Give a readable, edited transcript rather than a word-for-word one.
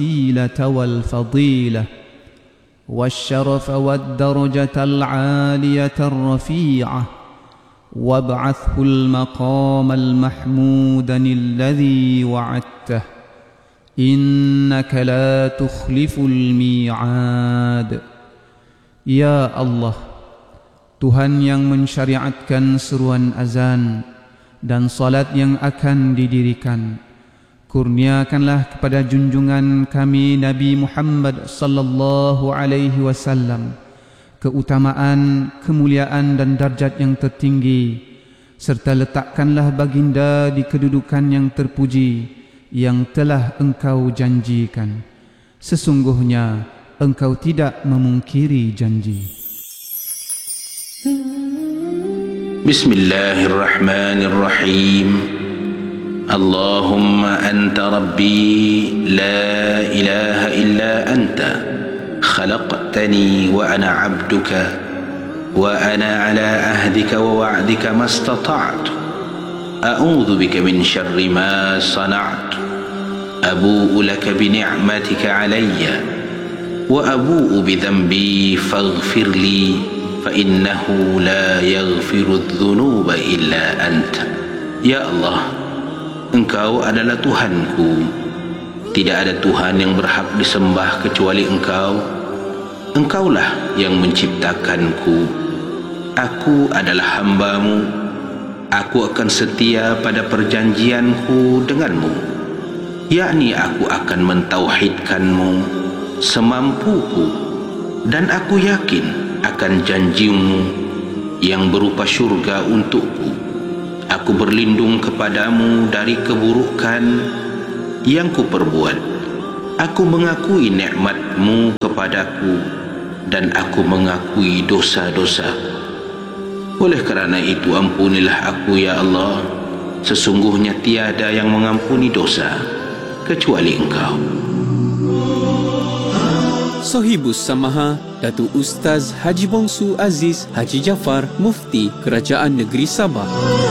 الوسيلة والفضيلة والشرف والدرجة العالية الرفيعة وابعثه المقام المحمود الذي وعدته إنك لا تخلف الميعاد. Ya Allah, Tuhan yang mensyariatkan seruan azan dan salat yang akan didirikan, kurniakanlah kepada junjungan kami Nabi Muhammad sallallahu alaihi wasallam keutamaan, kemuliaan dan darjat yang tertinggi, serta letakkanlah baginda di kedudukan yang terpuji yang telah Engkau janjikan. Sesungguhnya Engkau tidak memungkiri janji. Bismillahirrahmanirrahim. Allahumma anta rabbi la ilaha illa anta khalaqtani wa ana abduka wa ana ala ahdika wa wa'dika mastata'tu a'udhu bika min syarri ma sana'tu abu'u laka bi ni'matika alayya wa abu'u bi dhanbi faghfir li fa innahu la yaghfiru adh-dhunuba illa anta. Ya Allah, Engkau adalah Tuhanku, tidak ada Tuhan yang berhak disembah kecuali Engkau. Engkaulah yang menciptakanku, aku adalah hamba-Mu, aku akan setia pada perjanjianku denganmu, yakni aku akan mentauhidkan-Mu semampuku, dan aku yakin akan janji-Mu yang berupa syurga untukku. Aku berlindung kepadamu dari keburukan yang kuperbuat. Aku mengakui nikmat-Mu kepadaku dan aku mengakui dosa-dosa. Oleh kerana itu ampunilah aku ya Allah. Sesungguhnya tiada yang mengampuni dosa kecuali Engkau. Sohibus Samaha, Datuk Ustaz Haji Bongsu Aziz Haji Jaafar, Mufti Kerajaan Negeri Sabah.